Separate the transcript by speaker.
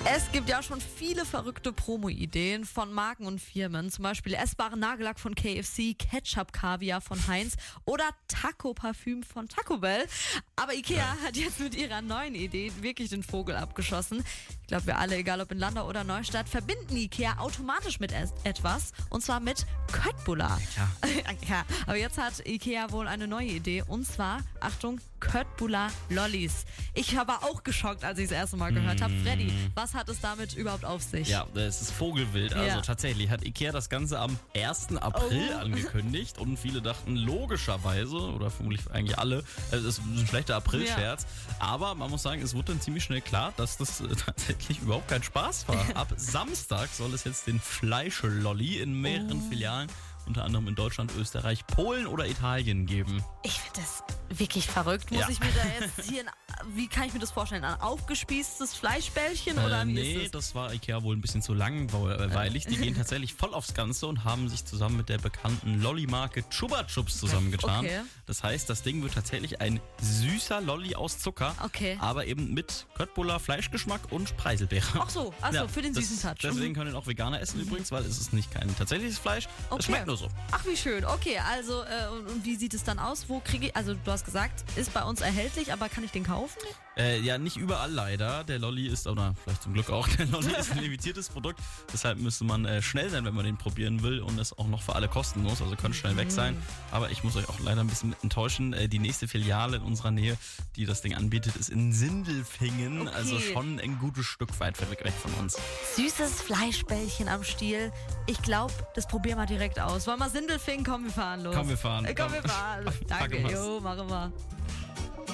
Speaker 1: Es gibt ja schon viele verrückte Promo-Ideen von Marken und Firmen, zum Beispiel essbaren Nagellack von KFC, Ketchup-Kaviar von Heinz oder Taco-Parfüm von Taco Bell. Aber Ikea hat jetzt mit ihrer neuen Idee wirklich den Vogel abgeschossen. Ich glaube, wir alle, egal ob in Landau oder Neustadt, verbinden Ikea automatisch mit etwas, und zwar mit Köttbullar. Ja, aber jetzt hat Ikea wohl eine neue Idee, und zwar, Achtung, Köttbullar-Lollis. Ich war auch geschockt, als ich es das erste Mal gehört habe. Freddy, was hat es damit überhaupt auf sich?
Speaker 2: Ja, es ist Vogelwild. Also
Speaker 1: Ja.
Speaker 2: tatsächlich hat Ikea das Ganze am 1. April angekündigt und viele dachten logischerweise, oder vermutlich eigentlich alle, es ist ein schlechter April-Scherz. Aber man muss sagen, es wurde dann ziemlich schnell klar, dass das tatsächlich überhaupt kein Spaß war. Ab Samstag soll es jetzt den Fleischlolli in mehreren Filialen, unter anderem in Deutschland, Österreich, Polen oder Italien geben.
Speaker 1: Ich finde das wirklich verrückt. Muss
Speaker 2: Ja.
Speaker 1: ich mir da jetzt hier, wie kann ich mir das vorstellen, ein aufgespießtes Fleischbällchen oder wie
Speaker 2: Nee,
Speaker 1: ist das?
Speaker 2: das war Ikea wohl ein bisschen zu langweilig. Die gehen tatsächlich voll aufs Ganze und haben sich zusammen mit der bekannten Lolli-Marke Chupa Chups zusammengetan.
Speaker 1: Okay.
Speaker 2: Das heißt, das Ding wird tatsächlich ein süßer Lolli aus Zucker,
Speaker 1: Okay.
Speaker 2: aber eben mit Köttbullar, Fleischgeschmack und Preiselbeere.
Speaker 1: Ach so, für den süßen Touch.
Speaker 2: Deswegen können auch Veganer essen übrigens, weil es ist nicht kein tatsächliches Fleisch.
Speaker 1: Okay.
Speaker 2: Es schmeckt nur so.
Speaker 1: Ach, wie schön. Okay, also, und wie sieht es dann aus? Wo kriege ich, also du hast gesagt, ist bei uns erhältlich, aber kann ich den kaufen?
Speaker 2: Ja, nicht überall leider. Der Lolli ist, oder vielleicht zum Glück auch, der Lolli ist ein limitiertes Produkt. Deshalb müsste man schnell sein, wenn man den probieren will, und ist auch noch für alle kostenlos, also könnte schnell weg sein. Aber ich muss euch auch leider ein bisschen enttäuschen. Die nächste Filiale in unserer Nähe, die das Ding anbietet, ist in Sindelfingen.
Speaker 1: Okay.
Speaker 2: Also schon ein gutes Stück weit weg von uns.
Speaker 1: Süßes Fleischbällchen am Stiel. Ich glaube, das probieren wir direkt aus. Wollen wir Sindelfingen? Komm, wir fahren los.
Speaker 2: Komm, wir fahren.
Speaker 1: Komm, wir fahren. Danke.
Speaker 2: Packen wir's.
Speaker 1: Jo, machen wir.